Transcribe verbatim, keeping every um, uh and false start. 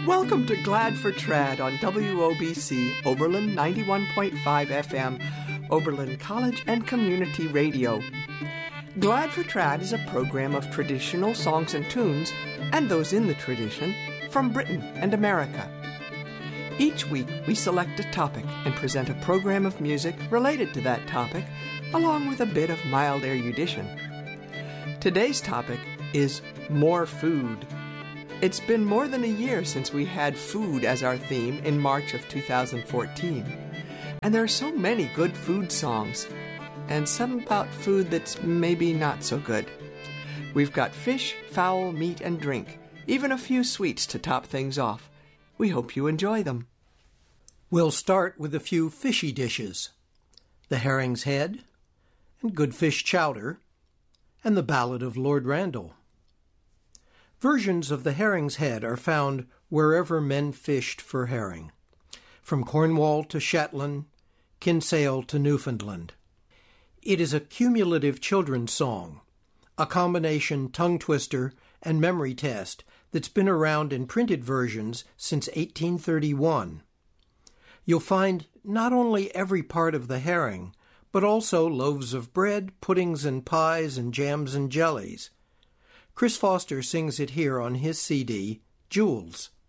Welcome to Glad for Trad on W O B C, Oberlin ninety-one point five F M, Oberlin College and Community Radio. Glad for Trad is a program of traditional songs and tunes, and those in the tradition, from Britain and America. Each week we select a topic and present a program of music related to that topic, along with a bit of mild erudition. Today's topic is more food. It's been more than a year since we had food as our theme in March of two thousand fourteen. And there are so many good food songs, and some about food that's maybe not so good. We've got fish, fowl, meat, and drink, even a few sweets to top things off. We hope you enjoy them. We'll start with a few fishy dishes. The herring's head, and good fish chowder, and the Ballad of Lord Randall. Versions of the herring's head are found wherever men fished for herring, from Cornwall to Shetland, Kinsale to Newfoundland. It is a cumulative children's song, a combination tongue twister and memory test that's been around in printed versions since eighteen thirty-one. You'll find not only every part of the herring, but also loaves of bread, puddings and pies, and jams and jellies. Chris Foster sings it here on his C D, Jewels.